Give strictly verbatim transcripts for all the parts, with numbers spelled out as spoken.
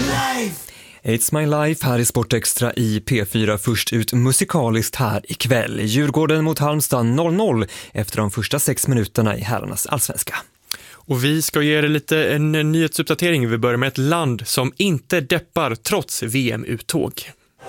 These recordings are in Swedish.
It's My Life här i Sportextra i P fyra, först ut musikaliskt här ikväll. Djurgården mot Halmstad noll noll efter de första sex minuterna i herrarnas allsvenska. Och vi ska ge er lite en nyhetsuppdatering. Vi börjar med ett land som inte deppar trots V M-uttåg.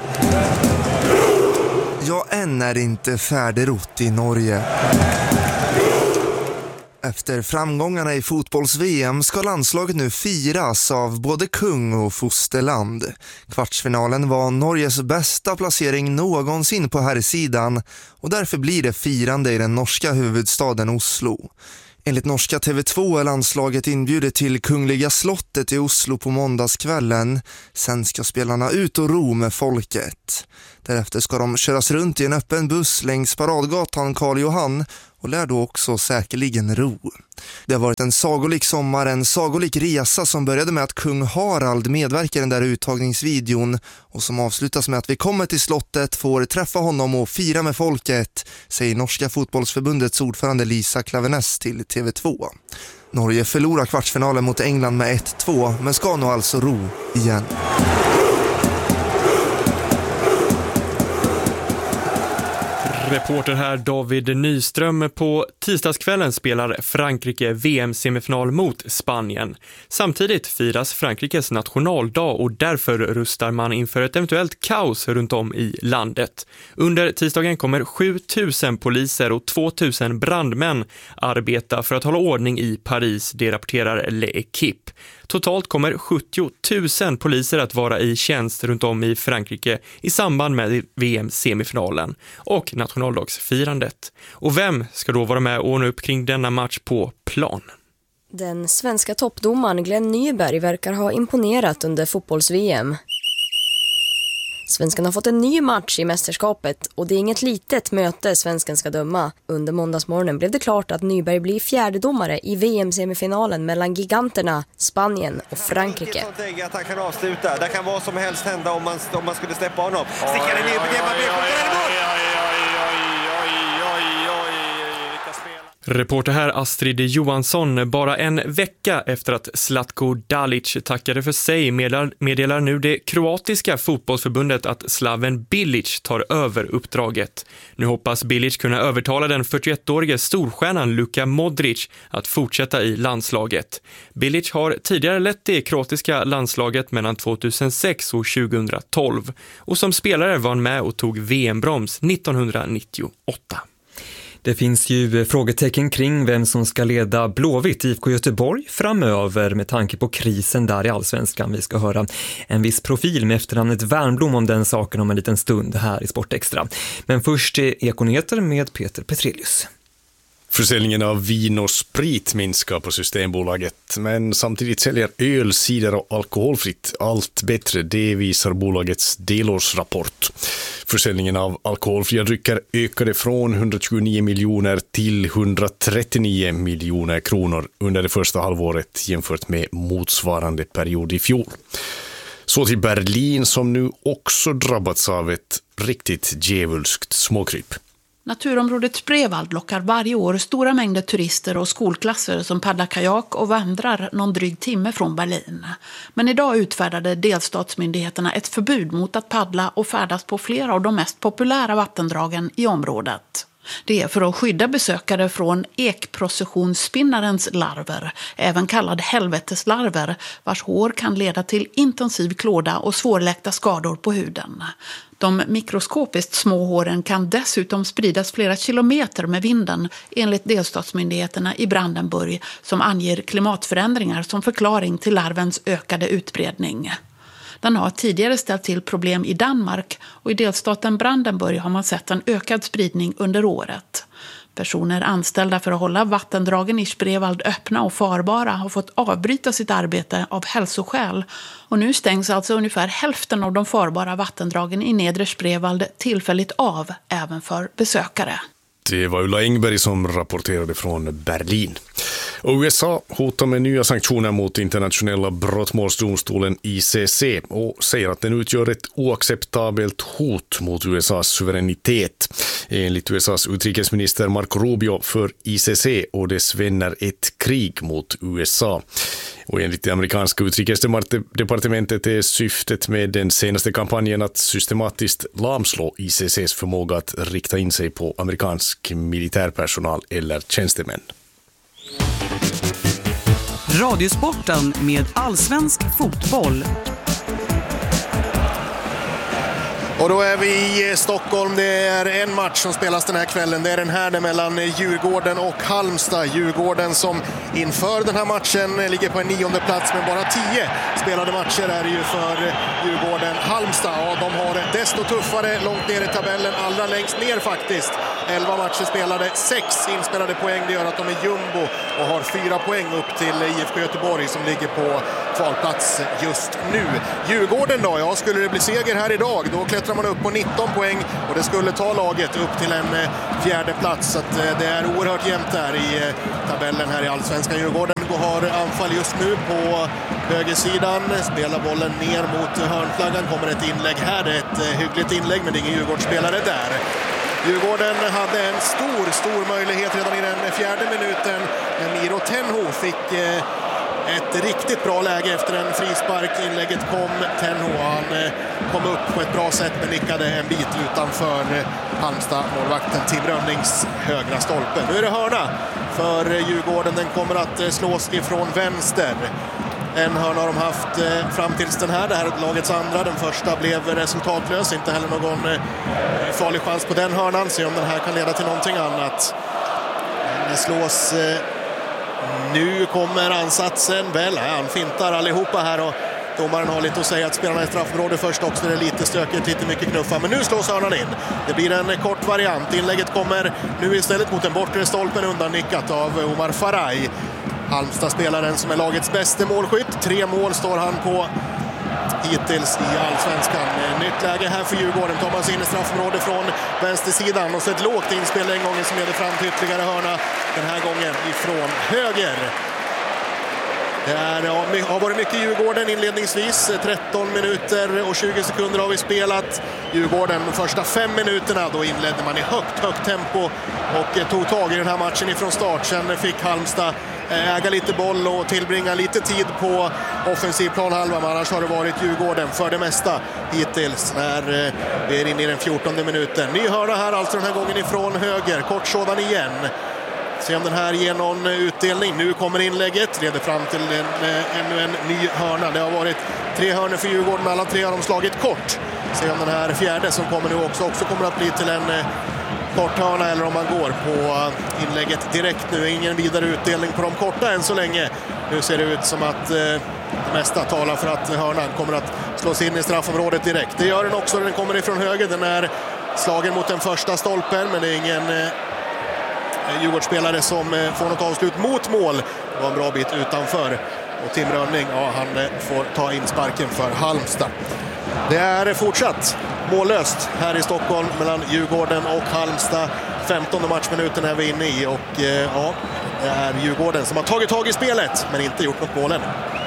Ja, än är inte färdigrott i Norge. Efter framgångarna i fotbolls-V M ska landslaget nu firas av både kung och fosterland. Kvartsfinalen var Norges bästa placering någonsin på herrsidan och därför blir det firande i den norska huvudstaden Oslo. Enligt norska T V två är landslaget inbjudet till Kungliga slottet i Oslo på måndagskvällen. Sen ska spelarna ut och ro med folket. Därefter ska de köras runt i en öppen buss längs paradgatan Karl Johan och lär då också säkerligen ro. Det har varit en sagolik sommar, en sagolik resa som började med att kung Harald medverkar i den där uttagningsvideon och som avslutas med att vi kommer till slottet, får träffa honom och fira med folket, säger norska fotbollsförbundets ordförande Lisa Klaveness till T V två. Norge förlorar kvartsfinalen mot England med ett två men ska nog alltså ro igen. Reporter här David Nyström. På tisdagskvällen spelar Frankrike V M-semifinal mot Spanien. Samtidigt firas Frankrikes nationaldag och därför rustar man inför ett eventuellt kaos runt om i landet. Under tisdagen kommer sju tusen poliser och två tusen brandmän arbeta för att hålla ordning i Paris, det rapporterar L'Equipe. Totalt kommer sjuttio tusen poliser att vara i tjänst runt om i Frankrike i samband med V M-semifinalen och nationaldagsfirandet. Och vem ska då vara med och ordna upp kring denna match på plan? Den svenska toppdomaren Glenn Nyberg verkar ha imponerat under fotbolls-V M. Svenskan har fått en ny match i mästerskapet och det är inget litet möte svenskan ska döma. Under måndagsmorgonen blev det klart att Nyberg blir fjärdedomare i V M-semifinalen mellan giganterna Spanien och Frankrike. Att han kan avsluta. Det kan vara som helst hända om man, om man skulle släppa honom. Stickar det ner på det, man blir Reporter här Astrid Johansson. Bara en vecka efter att Zlatko Dalic tackade för sig meddelar, meddelar nu det kroatiska fotbollsförbundet att Slaven Bilic tar över uppdraget. Nu hoppas Bilic kunna övertala den fyrtioettårige storstjärnan Luka Modric att fortsätta i landslaget. Bilic har tidigare lett det kroatiska landslaget mellan tvåtusensex och tjugotolv och som spelare var han med och tog V M-broms nittonhundranittioåtta. Det finns ju frågetecken kring vem som ska leda Blåvitt I F K Göteborg framöver med tanke på krisen där i allsvenskan. Vi ska höra en viss profil med efternamnet Värnblom om den saken om en liten stund här i Sportextra. Men först är Ekonyheter med Peter Petrelius. Försäljningen av vin och sprit minskar på Systembolaget, men samtidigt säljer öl, cider och alkoholfritt allt bättre. Det visar bolagets delårsrapport. Försäljningen av alkoholfria drycker ökade från hundratjugonio miljoner till hundratrettionio miljoner kronor under det första halvåret jämfört med motsvarande period i fjol. Så till Berlin som nu också drabbats av ett riktigt djävulskt småkryp. Naturområdet Spreewald lockar varje år stora mängder turister och skolklasser som paddlar kajak och vandrar någon dryg timme från Berlin. Men idag utfärdade delstatsmyndigheterna ett förbud mot att paddla och färdas på flera av de mest populära vattendragen i området. Det är för att skydda besökare från ekprocessionsspinnarens larver, även kallad helveteslarver, vars hår kan leda till intensiv klåda och svårläkta skador på huden. De mikroskopiskt små håren kan dessutom spridas flera kilometer med vinden enligt delstatsmyndigheterna i Brandenburg som anger klimatförändringar som förklaring till larvens ökade utbredning. Den har tidigare ställt till problem i Danmark och i delstaten Brandenburg har man sett en ökad spridning under året. Personer anställda för att hålla vattendragen i Spreewald öppna och farbara har fått avbryta sitt arbete av hälsoskäl. Och nu stängs alltså ungefär hälften av de farbara vattendragen i nedre Spreewald tillfälligt av även för besökare. Det var Ulla Engberg som rapporterade från Berlin. Och U S A hotar med nya sanktioner mot internationella brottmålsdomstolen I C C och säger att den utgör ett oacceptabelt hot mot U S A:s suveränitet. Enligt U S A:s utrikesminister Marco Rubio för I C C och dess vänner ett krig mot U S A. Och enligt det amerikanska utrikesdepartementet är syftet med den senaste kampanjen att systematiskt lamslå I C C:s förmåga att rikta in sig på amerikansk militärpersonal eller tjänstemän. Radiosporten med allsvensk fotboll. Och då är vi i Stockholm. Det är en match som spelas den här kvällen. Det är den här mellan Djurgården och Halmstad. Djurgården som inför den här matchen ligger på en nionde plats, men bara tio spelade matcher är det ju för Djurgården. Halmstad, ja, de har det desto tuffare långt ner i tabellen, allra längst ner faktiskt. elva matcher spelade, sex inspelade poäng. Det gör att de är jumbo och har fyra poäng upp till I F K Göteborg som ligger på kvalplats just nu. Djurgården då, ja, skulle det bli seger här idag, då klättrar man upp på nitton poäng och det skulle ta laget upp till en fjärde plats. Så att det är oerhört jämnt där i tabellen här i Allsvenskan. Djurgården har anfall just nu på högersidan, spelar bollen ner mot hörnflaggan, kommer ett inlägg här, det är ett hyggligt inlägg men det är ingen Djurgårdsspelare där. Djurgården hade en stor, stor möjlighet redan i den fjärde minuten när Miro Tenho fick ett riktigt bra läge efter en frispark. Inlägget kom, Tenho, han kom upp på ett bra sätt men nickade en bit utanför Halmstad, målvakten Tim Rönnings högra stolpe. Nu är det hörna för Djurgården, den kommer att slås ifrån vänster. En hörna har de haft fram tills den här, det här är lagets andra. Den första blev resultatlös, inte heller någon farlig chans på den hörnan. Se om den här kan leda till någonting annat. Den slås. Nu kommer ansatsen, väl, han fintar allihopa här och domaren har lite att säga att spelarna i straffområde först också, det är lite stökigt, lite mycket knuffa, men nu slås hörnan in. Det blir en kort variant, inlägget kommer nu istället mot den bortre stolpen undannickat av Omar Faraj. Halmstad-spelaren som är lagets bästa målskytt, tre mål står han på hittills i Allsvenskan. Nytt läge här för Djurgården, tar man sig in i straffområde från vänstersidan och så ett lågt inspel den gången som leder fram till ytterligare hörna, den här gången ifrån höger. Det är, ja, har varit mycket Djurgården inledningsvis, tretton minuter och tjugo sekunder har vi spelat. Djurgården de första fem minuterna, då inledde man i högt, högt tempo och tog tag i den här matchen ifrån start. Sen fick Halmstad äga lite boll och tillbringa lite tid på offensiv planhalva, men annars har det varit Djurgården för det mesta hittills när vi är inne i den fjortonde minuten. Ny hörna här alltså den här gången ifrån höger, kort sådan igen. Se om den här ger någon utdelning. Nu kommer inlägget, leder fram till en, ännu en ny hörna. Det har varit tre hörnor för Djurgården, alla tre har de slagit kort. Se om den här fjärde som kommer nu också, också kommer att bli till en kort hörna eller om man går på inlägget direkt nu. Ingen vidare utdelning på de korta än så länge. Nu ser det ut som att det mesta talar för att hörnan kommer att slås in i straffområdet direkt. Det gör den också, den kommer ifrån höger. Den är slagen mot den första stolpen, men det är ingen Djurgårdsspelare som får något avslut mot mål. Det var en bra bit utanför. Och Tim Rönning, ja, han får ta in sparken för Halmstad. Det är fortsatt mållöst här i Stockholm mellan Djurgården och Halmstad. femtonde matchminuten är vi inne i och ja, det är Djurgården som har tagit tag i spelet men inte gjort något mål än.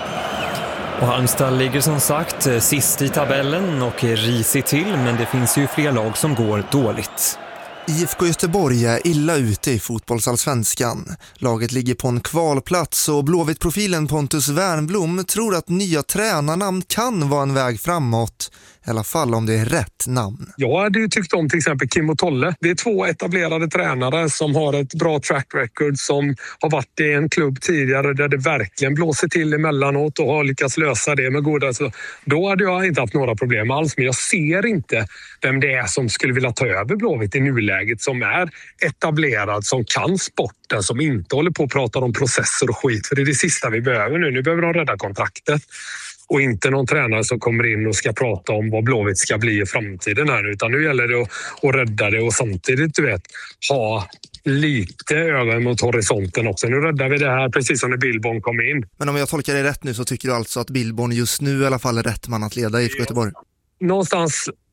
Och Halmstad ligger som sagt sist i tabellen och är risigt till, men det finns ju fler lag som går dåligt. I F K Göteborg är illa ute i fotbollsallsvenskan. Laget ligger på en kvalplats och Blåvitt-profilen Pontus Wernbloom tror att nya tränarnamn kan vara en väg framåt. I alla fall om det är rätt namn. Jag hade ju tyckt om till exempel Kim och Tolle. Det är två etablerade tränare som har ett bra track record, som har varit i en klubb tidigare där det verkligen blåser till emellanåt och har lyckats lösa det med goda. Så då hade jag inte haft några problem alls, men jag ser inte vem det är som skulle vilja ta över Blåvitt i nuläget, som är etablerad, som kan sporten, som inte håller på att prata om processer och skit. För det är det sista vi behöver nu. Nu behöver de rädda kontraktet. Och inte någon tränare som kommer in och ska prata om vad Blåvitt ska bli i framtiden här. Utan nu gäller det att, att rädda det och samtidigt, du vet, ha lite över mot horisonten också. Nu räddar vi det här precis som när Billborn kom in. Men om jag tolkar det rätt nu så tycker du alltså att Billborn just nu i alla fall är rätt man att leda i F K Göteborg? Någonstans,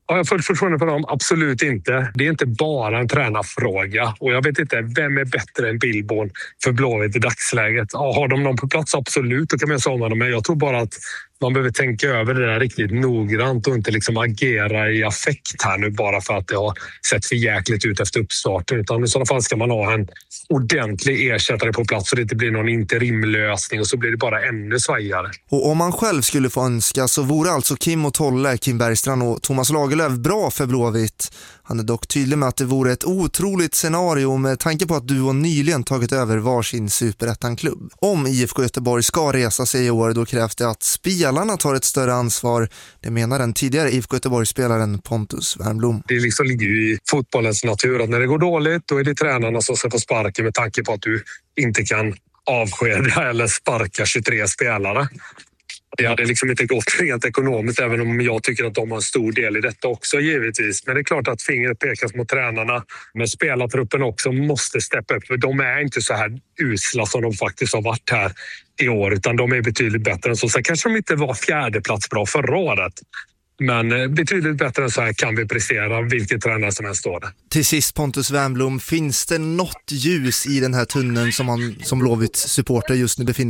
Har jag fullt förtroende för dem? Absolut inte. Det är inte bara en tränarfråga. Och jag vet inte, vem är bättre än Billborn för Blåvitt i dagsläget? Ja, har de någon på plats? Absolut, då kan man säga om dem. Men jag tror bara att man behöver tänka över det där riktigt noggrant och inte liksom agera i affekt här nu bara för att det har sett för jäkligt ut efter uppstarten. Utan i sådana fall ska man ha en ordentlig ersättare på plats så det inte blir någon interimlösning och så blir det bara ännu svajigare. Och om man själv skulle få önska så vore alltså Kim och Tolle, Kim Bergstrand och Thomas Lagerlöf bra för Blåvitt. Han är dock tydlig med att det vore ett otroligt scenario med tanke på att duon nyligen tagit över varsin superettan-klubb. Om I F K Göteborg ska resa sig i år då krävs det att spelarna tar ett större ansvar. Det menar den tidigare I F K Göteborg-spelaren Pontus Wernbloom. Det liksom ligger ju i fotbollens natur att när det går dåligt då är det tränarna som ska få sparken med tanke på att du inte kan avskeda eller sparka tjugotre spelare. Det hade liksom inte gått rent ekonomiskt även om jag tycker att de har en stor del i detta också givetvis. Men det är klart att fingret pekas mot tränarna. Men spelartruppen också måste steppa upp för de är inte så här usla som de faktiskt har varit här i år utan de är betydligt bättre än så. Sen kanske de inte var fjärde plats bra förra året. Men betydligt bättre än så här kan vi prestera vilket tränare som helst står det. Till sist Pontus Wernbloom, finns det något ljus i den här tunneln som man som Blåvitt supporter just nu befinner